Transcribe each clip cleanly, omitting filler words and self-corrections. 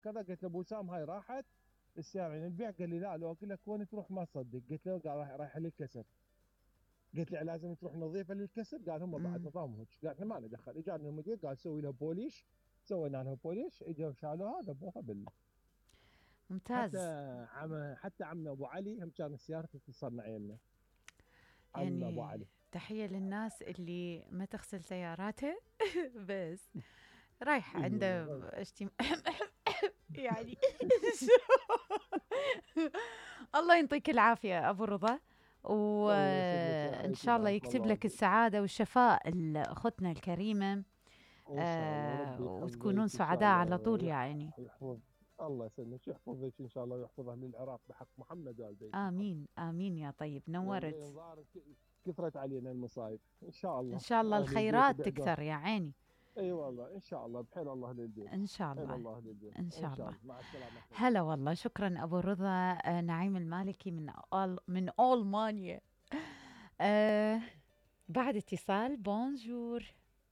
كذا. قلت له ابو وسام هاي راحت السياره يعني نبيع. قال لي لا، لو اقول لك وين تروح ما تصدق. قلت له قال رايح للكسر. قلت له لازم تروح نظيفه للكسر. قال هم بعد مم. نظامهم. قال احنا ما ندخل. اجانا المدير قال سوي له بوليش. سوينا لها بوليش. اجوا شالوها ذبوها حتى ممتاز. حتى عمنا ابو علي هم كان سيارته تصنع يمنا. عمنا ابو يعني علي. تحية للناس اللي ما تغسل سياراتها بس رايح اي عنده والله. يعني الله يعطيك العافية أبو رضا، الله يسلمك يا وإن حياتي، شاء الله بارك يكتب الله لك فيك. السعادة والشفاء لأختنا الكريمة، ان شاء الله ربي وتكونون يحفظك ان شاء سعداء على الله طول يعني. يحفظ. الله يسلمك، يحفظك ان شاء الله ويحفظ اهل العراق بحق محمد وال بيت محمد. آمين آمين يا طيب، لان نورت. الظاهر كثرت علينا المصايب. ان شاء إن الله شاء الله اهل البيت الخيرات بعدها. تكثر يا عيني. اي والله ان شاء الله بحيل الله للبيت. إن شاء بحيل الله. الله للبيت إن ان شاء شاء الله. الله. مع السلامه اخوي. هلا والله، شكرا أبو رضا. نعيم المالكي من ألمانيا. آه بعد اتصال. بونجور.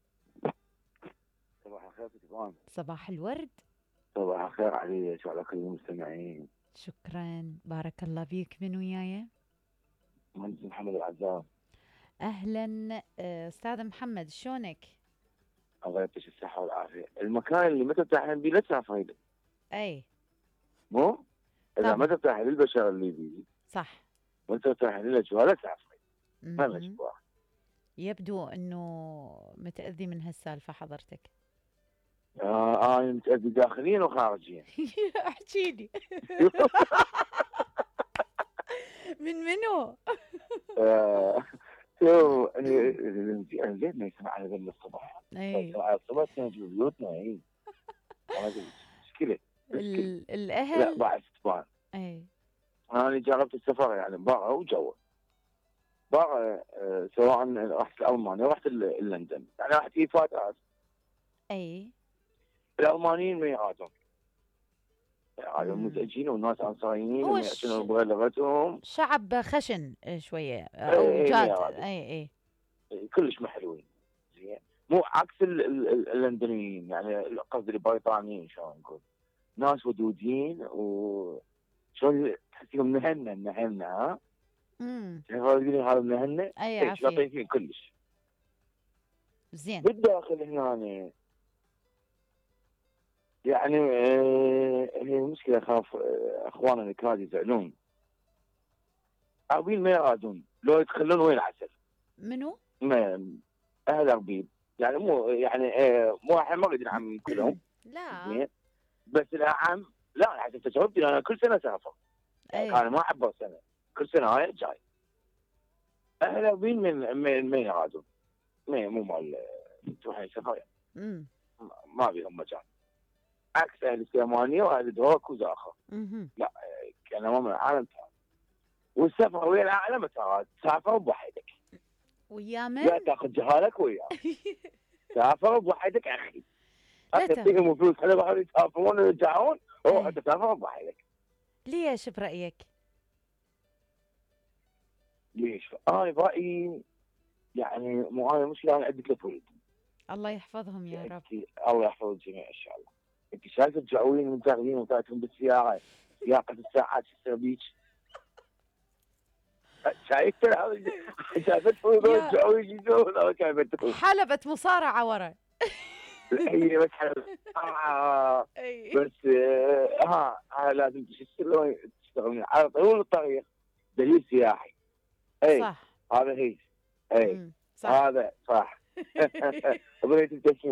صباح الخير تبان. صباح الورد. صباح الخير عليك وعلى كل المستمعين. شكرا، بارك الله بيك. من وياي؟ مهندس محمد العزام. أهلا أستاذ محمد، شلونك؟ الله يعطيك الصحة والعافية. المكان اللي ما ترتاحين بيه لا تسافرين له. أي مو؟ إذا ما طبعا. ترتاحين للبشر اللي بيه صح. ما ترتاحين للأجواء لا تسافرين. ما لنا مهم. شباب. يبدو أنه متأذي من هالسالفة حضرتك. أنا متأذي داخليا وخارجيا. احكي لي. من منو؟ شو أنا زين ما يسمع على ذل الصبح. اي يسمع على الصبح تنجي بيوتنا هي. مشكلة. مشكلة. لا الأهل. بعد تبان. اي أنا جربت السفر يعني برا وجوا. برا سواء رحت ألمانيا رحت لندن يعني رحت في فترات. اي الألمانيين ما يعادون. يعادون مم. مزعجين والناس عنصريين هو وما يعرفون بغير لغتهم. شعب خشن شوية أو اي ما جاد. يعادون. اي كلش ما حلوين. زين. مو عكس اللندنيين يعني قصدي البريطانيين شلون نقول. ناس ودودين وشلون تحسيهم مهنا ها. امم هذا مهنا. اي اي عافية. لطيفين كلش. زين. بالداخل هنا يعني هي المشكلة أخاف أخواننا اللي كانوا يزعلون. أربيل ما يرادون لو يتخلون وين العسل. منو؟ ما أهل أربيل يعني مو يعني مو احنا ما نريد نعمم كلهم. لا. زين. بس الأعم لا على حسب تجربتي أنا كل سنة أسافر. يعني اي كان ما أحب سنة. كل سنة هاي جاي. أهل أربيل من يرادون. مو مال تروحين سفر يعني. امم ما بيهم مجال. عكس أهل السليمانية وأهل دهوك وزاخر. امم لا كان امام العالم ترى. والسفر ويا العالم ترى تسافر بوحدك. ويا من؟ لا تاخذ جهالك وياه. سافر بوحدك اخي. لا تعطيهم فلوس حلو بعد يسافرون ويرجعون. روح اي انت سافر بوحدك. ليش برأيك؟ ليش؟ انا برايي يعني مو انا مشكله انا عندي ثلاث ولد. الله يحفظهم يا رب. الله يحفظ الجميع ان شاء الله. انت شايفه تجعوين ومتاخذين وتاعتهم بالسياره سياقه الساعات شو تسوي بيك؟ شايفه شايفتهم يا تجعوين يسوون او شايفتهم؟ حلبة مصارعة ورا. هي بس اي بس لازم تشتغلون على طول الطريق دليل سياحي. اي صح. هذا هي. اي صح. هذا صح. بغيت التسمية.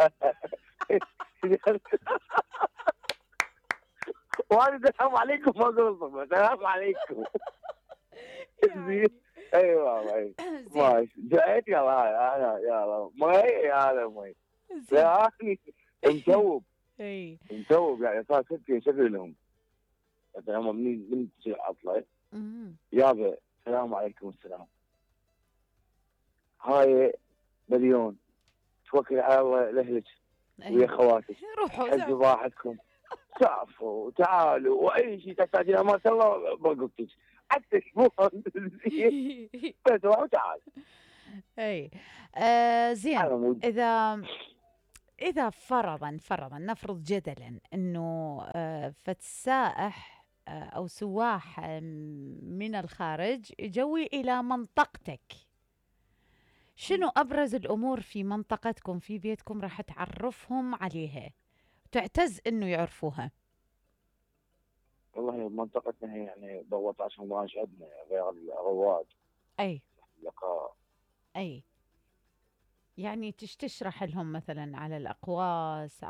وانا السلام عليكم ما قلت السلام عليكم. زين. يعني اي والله. زين. ماشي جايت يلا انا يلا مي هذا مي. زين. يعني متوب. اي متوب يعني صار ست شكل لهم. مثلا هم من تصير عطله يابا السلام عليكم السلام. هاي مليون توكل على الله لاهلك ويا خواتك. روحوا حجوا راحتكم. سافروا تعالوا واي شيء تحتاجين ما شاء الله برقبتك. عكسك مو بس روحوا تعالوا. اي زين. انا مو اذا إذا فرضا نفرض جدلا أنه فالسائح أو سواح من الخارج يجوي إلى منطقتك، شنو أبرز الأمور في منطقتكم في بيتكم راح تعرفهم عليها تعتز أنه يعرفوها؟ والله منطقتنا هي يعني ضوت عشان ما عندنا غير الرواد أي اللقاء. أي يعني تشرح لهم مثلا على الأقواس،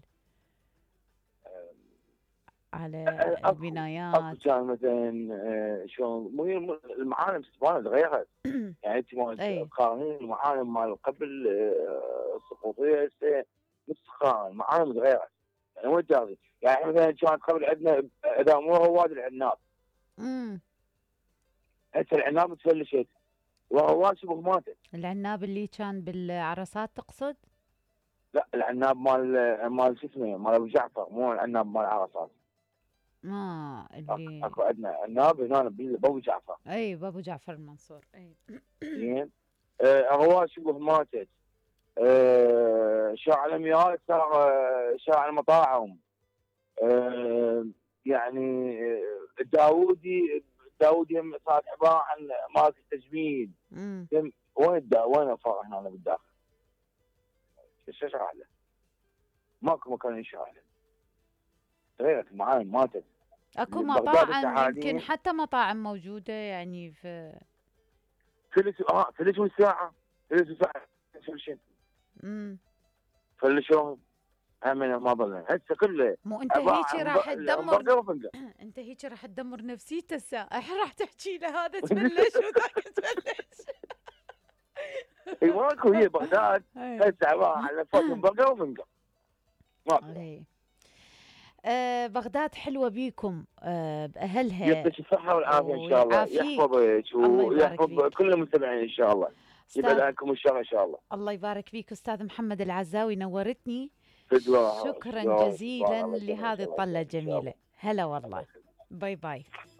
على اكو البنايات. كان مثلا شلون المعالم تتبان تغيرت. يعني انت ما أي تقارنين المعالم مال قبل السقوطيه هسه متقارن، المعالم تغيرت. يعني وين تاخذي؟ يعني مثلا كانت قبل عندنا اذا مو رواد العناب، امم هسه العناب تفلشت ورواد شبه ماتت. العناب اللي كان بالعرسات تقصد؟ لا العناب مال شو اسمه مال ابو جعفر، مو العناب مال عرفات. اللي اكو عندنا عناب هنا بابو جعفر. اي بابو جعفر المنصور. اي زين. رواد شبه ماتت. شارع الاميال صار شارع المطاعم. يعني الداودي صارت عباره عن اماكن تجميل. امم وين الفرع هنا بالداخل؟ ايش اشرح له؟ ماكو مكان يشرح له. تغيرت المعالم ماتت. اكو بغداد مطاعم التحاليل يمكن حتى مطاعم موجودة يعني في فلسوا الساعه، فلسوا ساعه امم فلشوهم. امين ما ظلنا هسه كله مو انت عباره هيك عن راح تدمر برجر وفنجر. انت هيك راح تدمر نفسية السائح، راح تحكي له هذا تفلش وذاك تفلش. اي ماكو، هي بغداد أي. هسه عباره عن فاكهه برجر وفنجر ماكو. اي بغداد حلوة بيكم بأهلها. يعطيك الصحه والعافيه ان شاء الله، ويعافيك. يحفظك الله يبارك ويحفظ فيك كل المستمعين ان شاء الله، يبعد أستاذ. عنكم الشر ان شاء الله. الله يبارك فيك أستاذ محمد العزاوي، نورتني. فدوى شكرا فدوى جزيلا الله يسلمك، لهذه الله الطلة يسلمك ان شاء الجميلة. الله. هلا الله والله. يسلمك. باي باي.